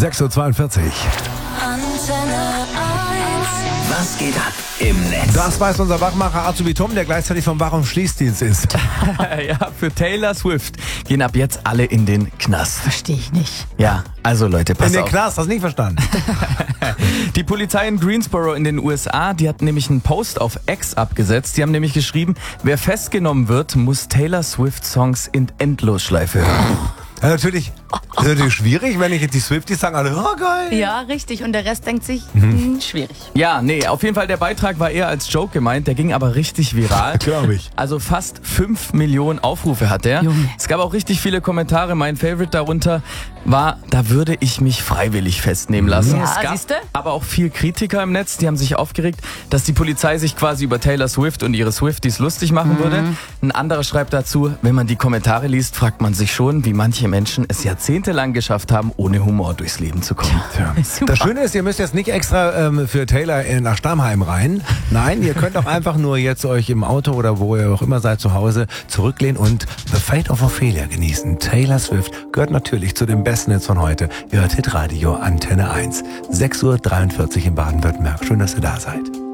6.42 Uhr. Antenne 1. Was geht ab im Netz? Das weiß unser Wachmacher Azubi Tom, der gleichzeitig vom Wach- und Schließdienst ist. Ja, für Taylor Swift gehen ab jetzt alle in den Knast. Verstehe ich nicht. Ja, also Leute, pass In den auf. Knast, hast du nicht verstanden? Die Polizei in Greensboro in den USA, die hat nämlich einen Post auf X abgesetzt. Die haben nämlich geschrieben, wer festgenommen wird, muss Taylor Swift Songs in Endlosschleife hören. Ja, natürlich. Das ist natürlich schwierig, wenn ich jetzt die Swifties sagen, alle, oh geil. Ja, richtig. Und der Rest denkt sich, schwierig. Ja, nee, auf jeden Fall der Beitrag war eher als Joke gemeint, der ging aber richtig viral. Glaube ich. Also fast 5 Millionen Aufrufe hat der. Junge. Es gab auch richtig viele Kommentare. Mein Favorite darunter war, da würde ich mich freiwillig festnehmen lassen. Ja, es gab siehste? aber auch viel Kritiker im Netz, die haben sich aufgeregt, dass die Polizei sich quasi über Taylor Swift und ihre Swifties lustig machen würde. Ein anderer schreibt dazu, wenn man die Kommentare liest, fragt man sich schon, wie manche Menschen es jahrzehntelang geschafft haben, ohne Humor durchs Leben zu kommen. Tja. Super. Das Schöne ist, ihr müsst jetzt nicht extra für Taylor nach Stammheim rein. Nein, ihr könnt auch einfach nur jetzt euch im Auto oder wo ihr auch immer seid zu Hause zurücklehnen und The Fate of Ophelia genießen. Taylor Swift gehört natürlich zu den besten Hits von heute. Ihr hört Hitradio Antenne 1. 6.43 Uhr in Baden-Württemberg. Schön, dass ihr da seid.